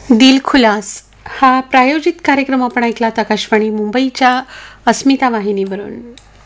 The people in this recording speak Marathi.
दिलखुलास हा प्रायोजित कार्यक्रम आपण ऐकलात आकाशवाणी मुंबईच्या अस्मिता वाहिनीवरून.